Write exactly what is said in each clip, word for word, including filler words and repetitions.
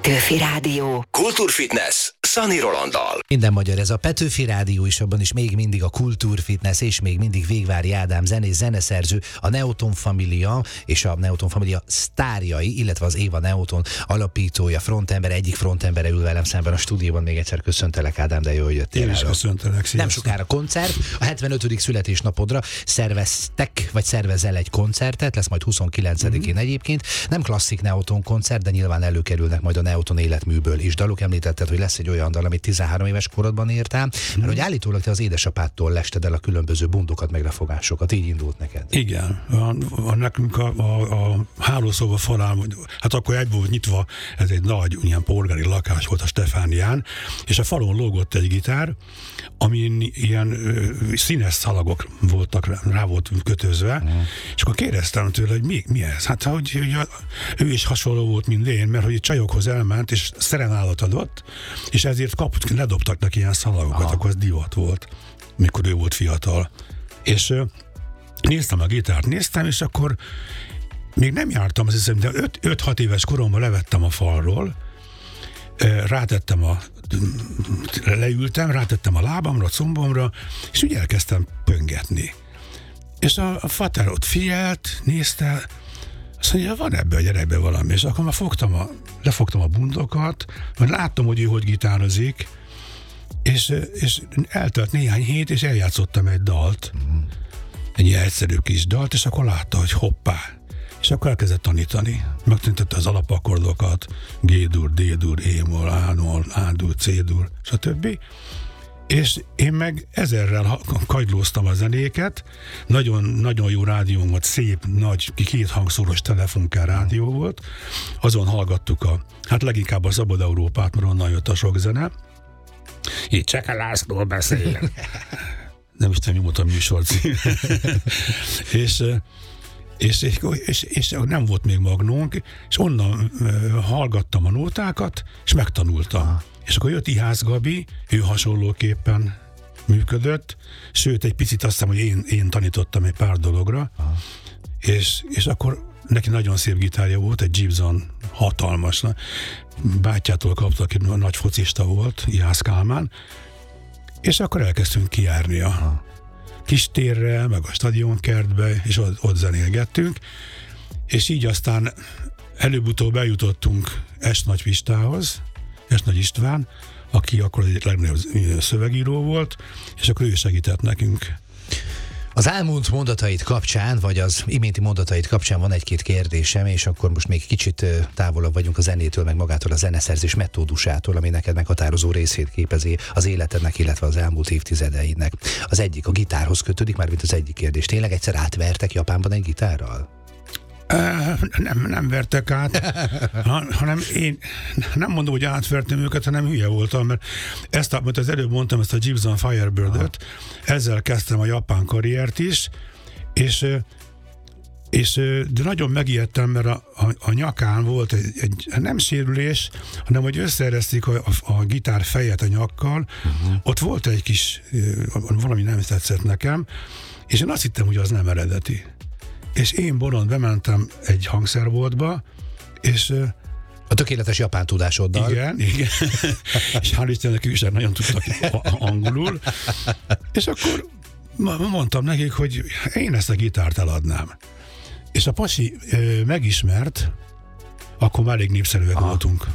Petőfi Rádió. Kultúrfitness Szani Rolanddal. Minden magyar, ez a Petőfi Rádió is, abban is még mindig a Kultúrfitness, és még mindig Végvári Ádám zenész, zeneszerző, a Neoton Família és a Neoton Família sztárjai, illetve az Éva Neoton alapítója, frontember, egyik frontembere ül velem szemben a stúdióban. Még egyszer köszöntelek, Ádám, de jó, hogy jöttél. Én is köszöntelek, Nem sokára koncert, a hetvenötödik születésnapodra szerveztek, vagy szervezel egy koncertet, lesz majd huszonkilencedikén mm-hmm. egyébként. Nem klasszik Neoton koncert, de nyilván előkerülnek majd a Neoton életműből is dalok. Említetted, hogy lesz egy olyan dal, amit tizenhárom éves korodban írtál, mm. mert hogy állítólag te az édesapádtól lested el a különböző bundokat, meg lefogásokat, így indult neked. Igen, a, a, nekünk a, a, a hálószoba falán, hát akkor egy volt nyitva, ez egy nagy ilyen polgári lakás volt a Stefánián, és a falon lógott egy gitár, amin ilyen ö, színes szalagok voltak, rá, rá volt kötözve, mm. és akkor kérdeztem tőle, hogy mi, mi ez? Hát hogy, hogy a, ő is hasonló volt, mint én, mert hogy csajokhoz elment, és szerenálat adott, és ezért kapott, ledobtak neki ilyen szalagokat, Aha. akkor az divat volt, mikor ő volt fiatal. És ö, néztem a gitárt, néztem, és akkor még nem jártam, azt hiszem, de öt-hat éves koromban levettem a falról, rátettem a leültem, rátettem a lábamra, a combomra, és úgy elkezdtem pöngetni. És a, a fater ott figyelt, nézte, azt mondja, van ebbe a gyerekbe valami, és akkor már fogtam a, lefogtam a bundokat, mert láttam, hogy ő hogy gitározik, és, és eltelt néhány hét, és eljátszottam egy dalt, mm. egy ilyen egyszerű kis dalt, és akkor látta, hogy hoppá, és akkor elkezdett tanítani. Megtanítette az alapakkordokat, G-dur, D-dur, E-mol, A-mol, A-dur, C-dur, stb. És én meg ezerrel kagylóztam a zenéket, nagyon, nagyon jó rádióm volt, szép, nagy, két hangszoros telefonkár rádió volt, azon hallgattuk a, hát leginkább a Szabad Európát, mert onnan jött a sok zene. Így Cseke László beszél. Nem is tudom, mi volt a műsor cím. és És, és, és nem volt még magnónk, és onnan uh, hallgattam a nótákat, és megtanultam. Aha. És akkor jött Ihász Gabi, ő hasonlóképpen működött, sőt, egy picit azt hiszem, hogy én, én tanítottam egy pár dologra, és, és akkor neki nagyon szép gitárja volt, egy Gibson hatalmas, bátyjától kapta, aki nagy focista volt, Ihász Kálmán, és akkor elkezdtünk kijárni a Kistérre, meg a stadionkertbe, és ott, ott zenélgettünk, és így aztán előbb-utóbb eljutottunk Es Nagy Pistához, Es Nagy István, aki akkor egy legnagyobb szövegíró volt, és akkor ő segített nekünk. Az elmúlt mondatait kapcsán, vagy az iménti mondatait kapcsán van egy-két kérdésem, és akkor most még kicsit távolabb vagyunk a zenétől, meg magától a zeneszerzés metódusától, ami neked meghatározó részét képezi az életednek, illetve az elmúlt évtizedeidnek. Az egyik a gitárhoz kötődik, már mint az egyik kérdés. Tényleg egyszer átvertek Japánban egy gitárral? Uh, nem, nem vertek át, hanem én nem mondom, hogy átvertem őket, hanem hülye voltam, mert ezt, amit az előbb mondtam, ezt a Gibson Firebird-öt, ezzel kezdtem a japán karriert is, és, és de nagyon megijedtem, mert a, a, a nyakán volt egy, egy nem sérülés, hanem hogy összeeresztik a, a, a gitár fejet a nyakkal, uh-huh. ott volt egy kis, valami nem tetszett nekem, és én azt hittem, hogy az nem eredeti. És én bolond bementem egy hangszerboltba, és... A tökéletes japán tudásoddal. Igen, igen. És hál' Istennek ők is nagyon tudtak angolul. És akkor mondtam nekik, hogy én ezt a gitárt eladnám. És a pasi megismert, akkor már elég népszerűek Aha. voltunk.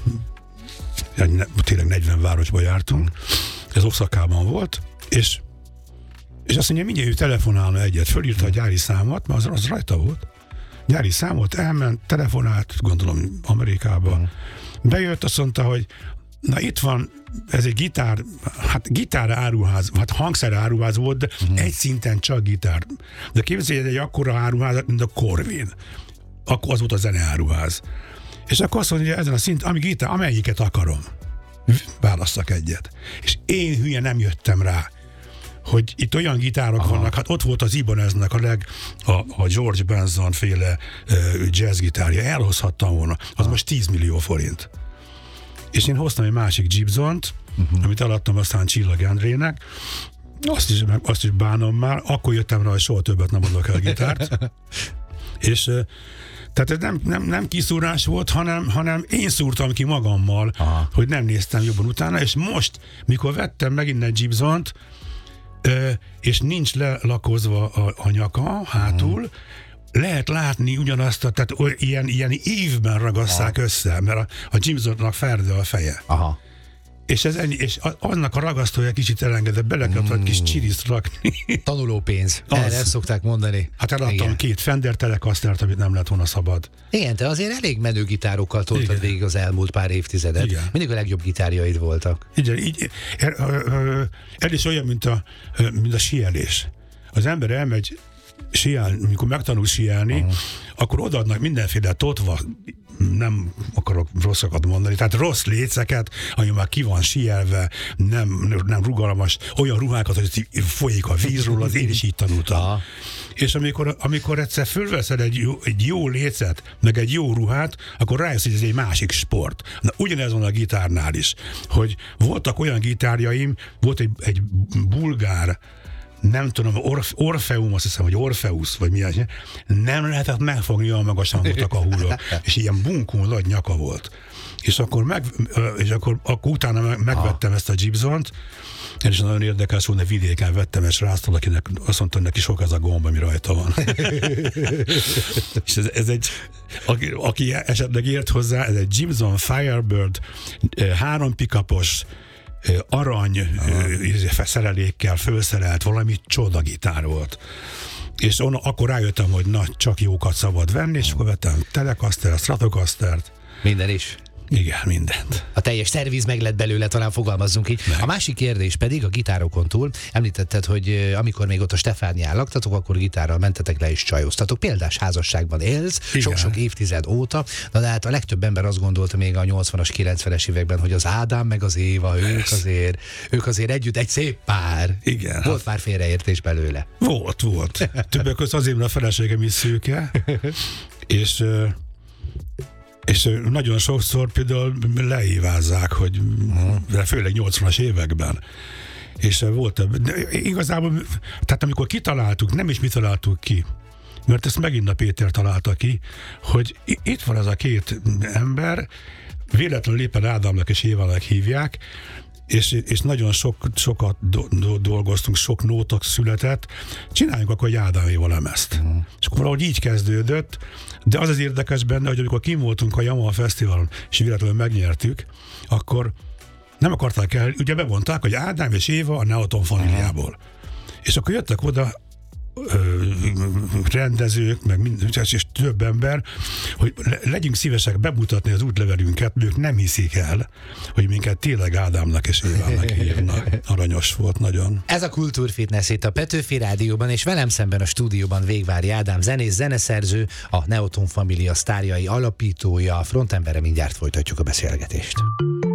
Tényleg negyven városba jártunk. Ez Oszakában volt, és És azt mondja, mindjárt ő telefonálna egyet, fölírta a gyári számot, mert az, az rajta volt. Gyári számot, elment, telefonált, gondolom Amerikába. Mm. Bejött, azt mondta, hogy na itt van, ez egy gitár, hát gitár áruház, hát hangszer áruház volt, de mm. egy szinten csak gitár. De képzelj, hogy egy akkora áruház, mint a Corvin. Akkor az volt a zeneáruház. És akkor azt mondja, ezen a szinten, ami gitár, amelyiket akarom. Válasszak egyet. És én hülye nem jöttem rá, hogy itt olyan gitárok Aha. vannak, hát ott volt az Ibaneznek a leg, a, a George Benson féle uh, jazzgitárja, elhozhattam volna, az Aha. most tíz millió forint. És én hoztam egy másik Gibsont, uh-huh. amit eladtam aztán Csillag Endrének, azt is, meg, azt is bánom már, akkor jöttem rá, hogy soha többet nem adok el gitárt, és uh, Tehát ez nem, nem, nem kiszúrás volt, hanem, hanem én szúrtam ki magammal, Aha. hogy nem néztem jobban utána, és most, mikor vettem megint egy Gibsont, és nincs lelakozva a, a nyaka hátul, hmm. lehet látni ugyanazt, a, tehát ilyen, ilyen ívben ragasszák Aha. össze, mert a, a Gibsonnak ferde a feje. Aha. És, ez ennyi, és annak a ragasztója kicsit elengedett, bele kellett mm. egy kis csiriszt rakni. Tanulópénz. Erre ezt szokták mondani. Hát eladtam Igen. két Fender Telecastert, amit nem lett volna szabad. Igen, te azért elég menő gitárokkal toltad Igen. végig az elmúlt pár évtizedet. Igen. Mindig a legjobb gitárjaid voltak. Igen, így, er, er is olyan, mint a, mint a síelés. Az ember elmegy síelni, amikor megtanul síelni, uh-huh. akkor odaadnak mindenféle totva, nem akarok rosszakat mondani, tehát rossz léceket, ami már ki van síelve, nem, nem rugalmas, olyan ruhákat, hogy folyik a vízről, az én is így tanultam. Aha. És amikor, amikor egyszer fölveszed egy jó, egy jó lécet, meg egy jó ruhát, akkor rájössz, hogy ez egy másik sport. Na, ugyanez van a gitárnál is, hogy voltak olyan gitárjaim, volt egy, egy bulgár, nem tudom, Orf, Orfeum, azt hiszem, hogy Orfeusz, vagy milyen, nem lehetett megfogni, olyan magasan voltak a húrok, és ilyen bunkó nagy nyaka volt. És akkor, meg, és akkor, akkor utána megvettem ah. ezt a Gibsont, és nagyon érdekes volt, hogy vidéken vettem egy sráctól, akinek azt mondta, hogy neki sok ez a gomb, ami rajta van. És ez, ez egy, aki, aki esetleg ért hozzá, ez egy Gibson Firebird, három pickupos, arany uh-huh. szerelékkel fölszerelt valami csodagitár volt. És on, akkor rájöttem, hogy na, csak jókat szabad venni, és akkor vettem Telecaster, Stratocastert. Minden is. Igen, mindent. A teljes szerviz meg lett belőle, talán fogalmazzunk így. Meg. A másik kérdés pedig a gitárokon túl, említetted, hogy amikor még ott a Stefánián laktatok, akkor gitárral mentetek le és csajoztatok. Példás házasságban élsz, sok-sok évtized óta, de hát a legtöbb ember azt gondolta még a nyolcvanas, kilencvenes években, hogy az Ádám meg az Éva, ők azért, ők azért együtt egy szép pár. Igen. Volt pár félreértés belőle. Volt, volt. Többek között azért, mert a feleségem is szőke, és és nagyon sokszor például leívázzák, hogy uh-huh. főleg nyolcvanas években. És volt, igazából, tehát amikor kitaláltuk, nem is mi találtuk ki, mert ezt megint a Péter találta ki, hogy itt van ez a két ember, véletlenül éppen Ádámnak és Évának hívják, és, és nagyon sok, sokat do, do, dolgoztunk, sok nótok született, csináljunk akkor egy Ádám Éva lemezt. Uh-huh. És akkor valahogy így kezdődött, de az az érdekes benne, hogy amikor kim voltunk a Yamaha Fesztiválon, és véletlenül megnyertük, akkor nem akarták el, ugye bevonták, hogy Ádám és Éva a Neoton familiából. Uh-huh. És akkor jöttek oda ö, rendezők, meg mind, és több ember, hogy legyünk szívesek bemutatni az útlevelünket, ők nem hiszik el, hogy minket tényleg Ádámnak és Évának hívnak. Aranyos volt nagyon. Ez a Kultúrfitness itt a Petőfi Rádióban, és velem szemben a stúdióban Végvári Ádám zenész, zeneszerző, a Neoton Família sztárjai alapítója, frontembere, mindjárt folytatjuk a beszélgetést.